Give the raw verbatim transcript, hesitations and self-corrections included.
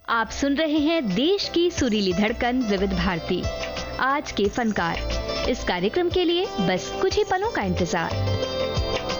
आप सुन रहे हैं देश की सुरीली धड़कन विविध भारती। आज के फनकार, इस कार्यक्रम के लिए बस कुछ ही पलों का इंतजार।